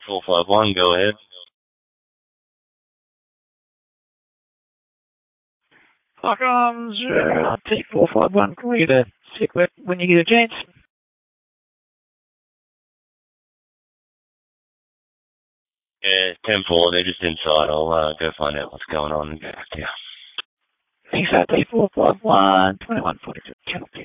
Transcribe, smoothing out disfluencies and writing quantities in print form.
451, go ahead. Welcome, I'll take 451. Call you to secret when you get a chance. Yeah, 10-4, they're just inside. I'll go find out what's going on and get back to you. Thanks, I'll take 451, 2142.